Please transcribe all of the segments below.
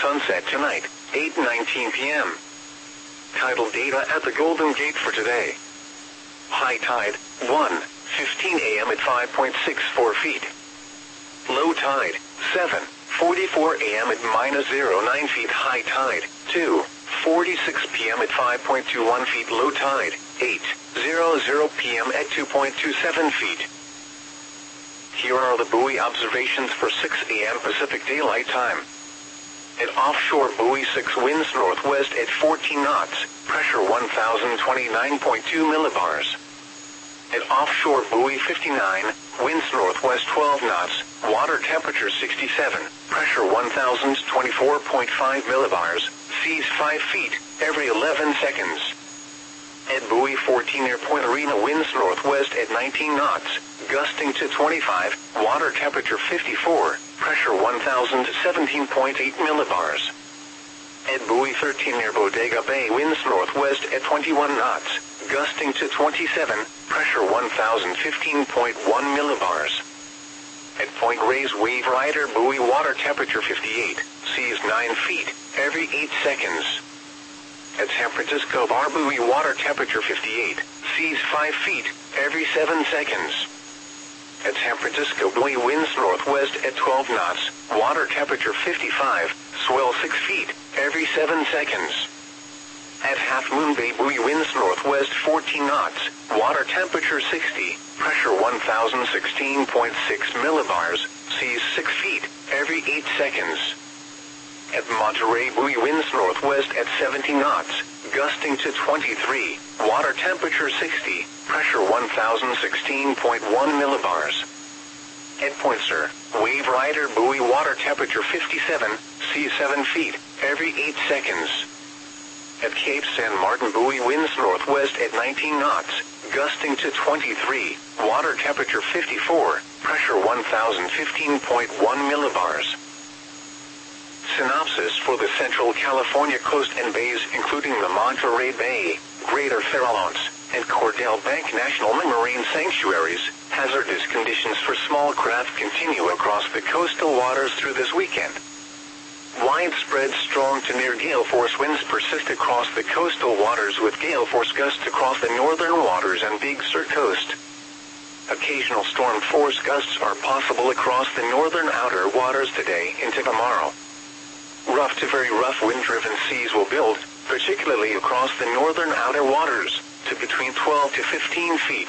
sunset tonight, 8:19 p.m. Tidal data at the Golden Gate for today. High tide, 1:15 a.m. at 5.64 feet. Low tide, 7:44 a.m. at -0.9 feet. High tide, 2:46 p.m. at 5.21 feet. Low tide, 8:00 p.m. at 2.27 feet. Here are the buoy observations for 6 a.m. Pacific Daylight Time. At offshore buoy 6, winds northwest at 14 knots, pressure 1029.2 millibars. At offshore buoy 59, winds northwest 12 knots, water temperature 67, pressure 1024.5 millibars, seas 5 feet, every 11 seconds. At buoy 14 near Point Arena, winds northwest at 19 knots, gusting to 25, water temperature 54, pressure 1017.8 millibars. At buoy 13 near Bodega Bay, winds northwest at 21 knots, gusting to 27, pressure 1015.1 millibars. At Point Reyes Wave Rider buoy, water temperature 58, seas 9 feet, every 8 seconds. At San Francisco Bar buoy, water temperature 58, seas 5 feet, every 7 seconds. At San Francisco buoy, winds northwest at 12 knots, water temperature 55, swell 6 feet, every 7 seconds. At Half Moon Bay buoy, winds northwest 14 knots, water temperature 60, pressure 1016.6 millibars, seas 6 feet, every 8 seconds. At Monterey buoy, winds northwest at 70 knots, gusting to 23, water temperature 60, pressure 1016.1 millibars. At Point Sur, Wave Rider buoy, water temperature 57, seas 7 feet, every 8 seconds. At Cape San Martin buoy, winds northwest at 19 knots, gusting to 23, water temperature 54, pressure 1015.1 millibars. Synopsis for the Central California coast and bays, including the Monterey Bay, Greater Farallones, and Cordell Bank National Marine Sanctuaries, hazardous conditions for small craft continue across the coastal waters through this weekend. Widespread strong to near gale force winds persist across the coastal waters, with gale force gusts across the northern waters and Big Sur coast. Occasional storm force gusts are possible across the northern outer waters today into tomorrow. Rough to very rough wind-driven seas will build, particularly across the northern outer waters, to between 12 to 15 feet.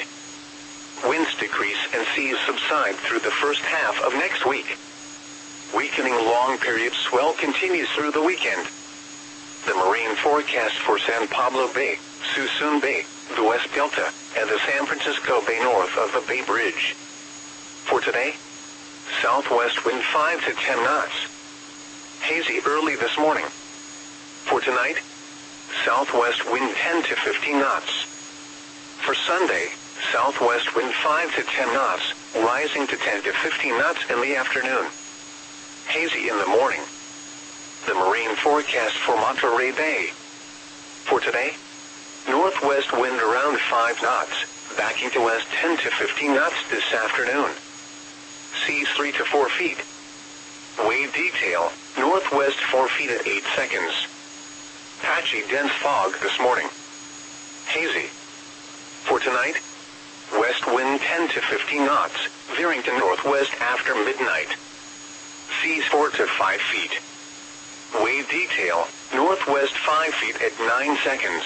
Winds decrease and seas subside through the first half of next week. Weakening long-period swell continues through the weekend. The marine forecast for San Pablo Bay, Suisun Bay, the West Delta, and the San Francisco Bay north of the Bay Bridge. For today, southwest wind 5 to 10 knots. Hazy early this morning. For tonight, southwest wind 10 to 15 knots. For Sunday, southwest wind 5 to 10 knots, rising to 10 to 15 knots in the afternoon. Hazy in the morning. The marine forecast for Monterey Bay. For today, northwest wind around 5 knots, backing to west 10 to 15 knots this afternoon. Seas 3 to 4 feet. Wave detail, northwest 4 feet at 8 seconds. Patchy dense fog this morning. Hazy. For tonight, west wind 10 to 15 knots, veering to northwest after midnight. Seas 4 to 5 feet. Wave detail, northwest 5 feet at 9 seconds.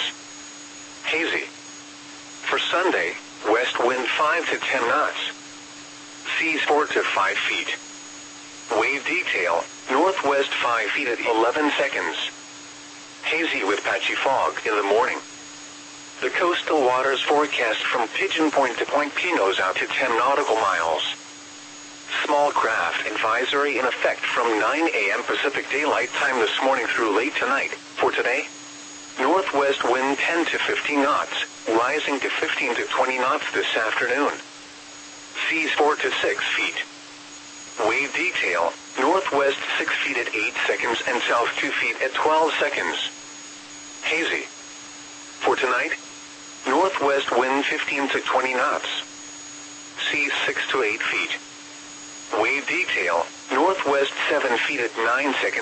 Hazy. For Sunday, west wind 5 to 10 knots. Seas 4 to 5 feet. Wave detail, northwest 5 feet at 11 seconds. Hazy with patchy fog in the morning. The coastal waters forecast from Pigeon Point to Point Pinos out to 10 nautical miles. Small craft advisory in effect from 9 a.m. Pacific Daylight Time this morning through late tonight. For today, northwest wind 10 to 15 knots, rising to 15 to 20 knots this afternoon. Seas 4 to 6 feet. Wave detail, northwest 6 feet at 8 seconds and south 2 feet at 12 seconds. Hazy. For tonight, northwest wind 15 to 20 knots. Seas 6 to 8 feet. Wave detail, northwest 7 feet at 9 seconds.